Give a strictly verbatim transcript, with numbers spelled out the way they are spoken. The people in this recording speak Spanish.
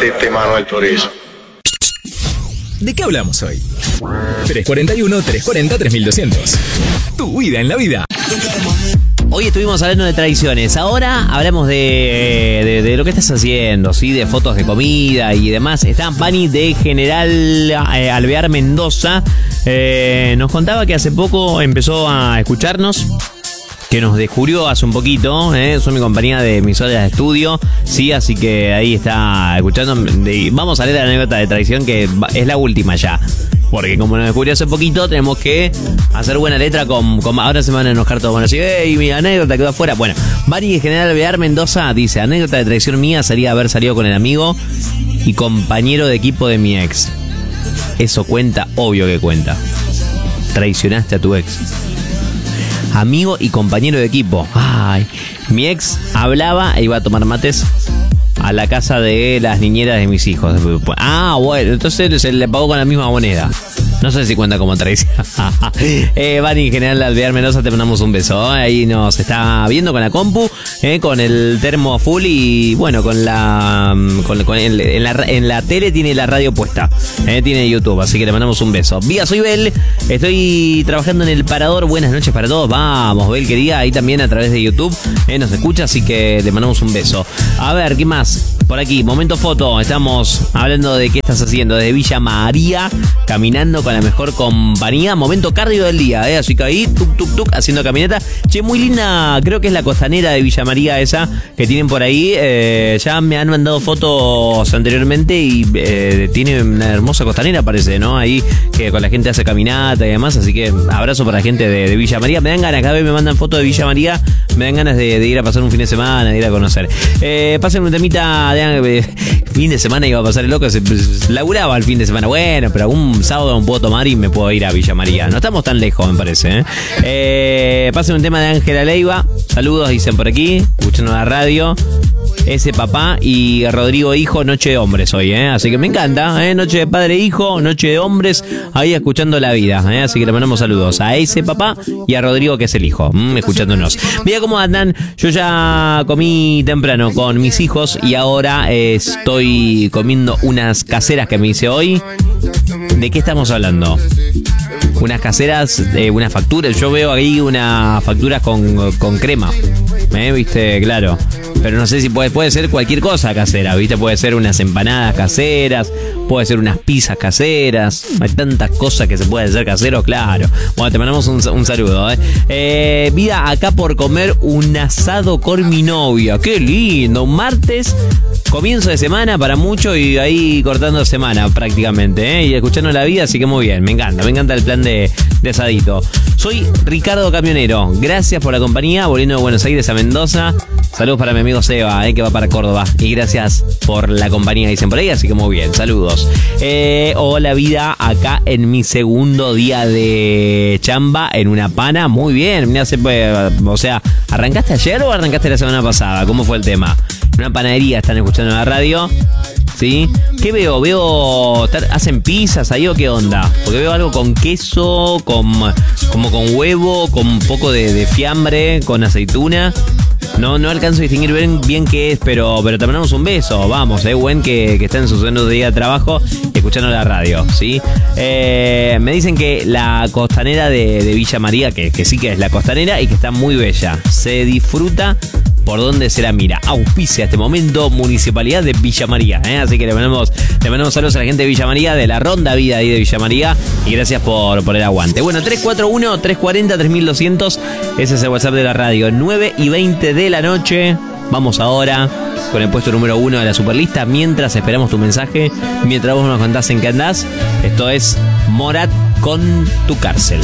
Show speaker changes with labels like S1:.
S1: divertirte, Manuel Turizo.
S2: ¿De qué hablamos hoy? tres cuarenta y uno, tres cuarenta, tres mil doscientos. Tu vida en la vida.
S3: Hoy estuvimos hablando de tradiciones. Ahora hablamos de, de, de lo que estás haciendo, ¿sí? De fotos de comida y demás. Está Vani de General eh, Alvear Mendoza. Eh, nos contaba que hace poco empezó a escucharnos, que nos descubrió hace un poquito, ¿eh? Soy mi compañía de emisoras de estudio, sí, así que ahí está escuchando. Vamos a leer la anécdota de traición, que es la última ya, porque como nos descubrió hace poquito, tenemos que hacer buena letra con... con ahora se van a enojar todos, van a decir, ¡ey, mi anécdota quedó afuera! Bueno, Vani de General Alvear Mendoza dice, anécdota de traición mía sería haber salido con el amigo y compañero de equipo de mi ex. Eso cuenta, obvio que cuenta. Traicionaste a tu ex. Amigo y compañero de equipo. Ay, mi ex hablaba e iba a tomar mates a la casa de las niñeras de mis hijos. Ah, bueno, entonces se le pagó con la misma moneda. No sé si cuenta como traición. eh, Vani, General Alvear Mendoza, te mandamos un beso. ¿eh? Ahí nos está viendo con la compu, eh, con el termo full y bueno, con la, con, con el, en, la en la tele tiene la radio puesta. Eh, tiene YouTube, así que le mandamos un beso. Vía, soy Bel, estoy trabajando en el Parador. Buenas noches para todos. Vamos, Bel, querida, ahí también a través de YouTube eh, nos escucha, así que te mandamos un beso. A ver, ¿qué más? Por aquí, momento foto. Estamos hablando de qué estás haciendo desde Villa María, caminando con la mejor compañía. Momento cardio del día, ¿eh? Así que ahí, tuk, tuk, tuk, haciendo caminata. Che, muy linda, creo que es la costanera de Villa María esa que tienen por ahí. Eh, ya me han mandado fotos anteriormente y eh, tiene una hermosa costanera, parece, ¿no? Ahí que con la gente hace caminata y demás. Así que abrazo para la gente de, de Villa María. Me dan ganas, cada vez me mandan fotos de Villa María. Me dan ganas de, de ir a pasar un fin de semana, de ir a conocer. Eh, pasen un temita de eh, fin de semana, iba a pasar el loco. Se, se laburaba el fin de semana. Bueno, pero algún sábado me puedo tomar y me puedo ir a Villa María. No estamos tan lejos, me parece. ¿eh? Eh, pasen un tema de Ángela Leiva. Saludos, dicen por aquí, escuchando la radio. Ese papá y Rodrigo hijo, noche de hombres hoy, ¿eh? Así que me encanta, ¿eh? Noche de padre e hijo, noche de hombres, ahí escuchando la vida, ¿eh? Así que le mandamos saludos a ese papá y a Rodrigo, que es el hijo, mmm, escuchándonos. Mira cómo andan, yo ya comí temprano con mis hijos y ahora eh, estoy comiendo unas caseras que me hice hoy. ¿De qué estamos hablando? Unas caseras, eh, unas facturas, yo veo ahí unas facturas con, con crema, ¿eh? ¿Viste? Claro. Pero no sé si puede, puede ser cualquier cosa casera, ¿viste? Puede ser unas empanadas caseras, puede ser unas pizzas caseras. Hay tantas cosas que se puede hacer casero, claro. Bueno, te mandamos un, un saludo, ¿eh? ¿eh? Vida, acá por comer un asado con mi novia. ¡Qué lindo! Un martes, comienzo de semana para mucho y ahí cortando semana prácticamente, ¿eh? Y escuchando la vida, así que muy bien. Me encanta, me encanta el plan de, de asadito. Soy Ricardo Camionero. Gracias por la compañía, volviendo de Buenos Aires a Mendoza. Saludos para mi amigo Seba, eh, que va para Córdoba. Y gracias por la compañía, dicen por ahí, así que muy bien, saludos. Eh, hola vida, acá en mi segundo día de chamba en una pana. Muy bien, mirá, se puede, o sea, ¿arrancaste ayer o arrancaste la semana pasada? ¿Cómo fue el tema? En una panadería están escuchando la radio, ¿sí? ¿Qué veo? Veo, ¿hacen pizzas ahí o qué onda? Porque veo algo con queso, con, como con huevo, con un poco de, de fiambre, con aceituna. No, no alcanzo a distinguir bien, bien qué es, pero, pero te mandamos un beso. Vamos, eh, buen que, que está en su segundo día de trabajo escuchando la radio, ¿sí? Eh, me dicen que la costanera de, de Villa María, que, que sí que es la costanera y que está muy bella. Se disfruta por donde se la mira. Auspicia este momento Municipalidad de Villa María, ¿eh? Así que le mandamos, le mandamos saludos a la gente de Villa María, de la Ronda Vida ahí de Villa María, y gracias por, por el aguante. Bueno, tres cuatro uno, tres cuatro cero, tres mil doscientos, ese es el WhatsApp de la radio. Nueve y veinte de la noche. Vamos ahora con el puesto número uno de la Superlista, mientras esperamos tu mensaje, mientras vos nos contás en qué andás. Esto es Morat con Tu Cárcel.